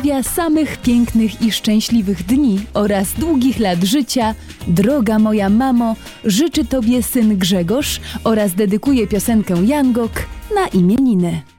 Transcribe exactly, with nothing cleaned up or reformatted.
zdrowia, samych pięknych i szczęśliwych dni oraz długich lat życia, droga moja mamo, życzy Tobie syn Grzegorz oraz dedykuje piosenkę Jangok na imieniny.